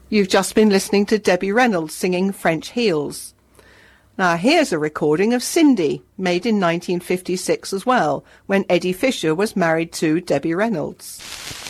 You've just been listening to Debbie Reynolds singing French Heels. Now here's a recording of Cindy, made in 1956 as well, when Eddie Fisher was married to Debbie Reynolds.